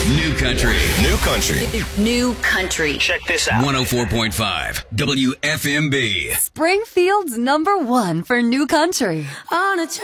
New country. New country. New country. Check this out. 104.5 WFMB. Springfield's #1 for new country. On a